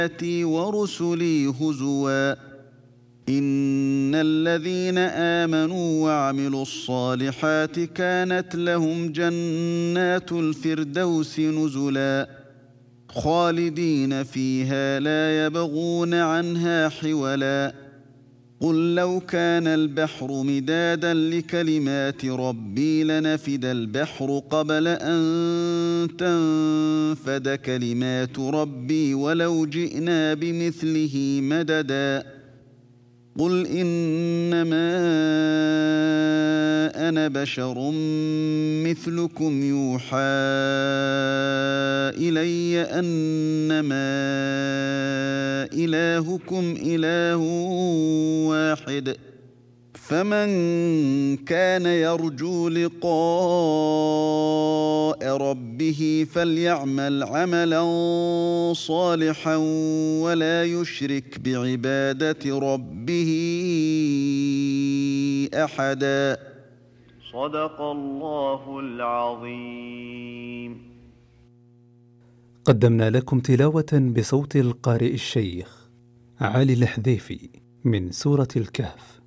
آياتي ورسلي هزوا إن الذين آمنوا وعملوا الصالحات كانت لهم جنات الفردوس نزلا خالدين فيها لا يبغون عنها حولا قل لو كان البحر مدادا لكلمات ربي لنفد البحر قبل أن تنفد كلمات ربي ولو جئنا بمثله مددا قل إنما أنا بشر مثلكم يوحى إلي أنما إلهكم إله واحد فمن كان يرجو لقاء ربه فليعمل عملا صالحا ولا يشرك بعبادة ربه أحدا. صدق الله العظيم. قدمنا لكم تلاوة بصوت القارئ الشيخ علي الحذيفي من سورة الكهف.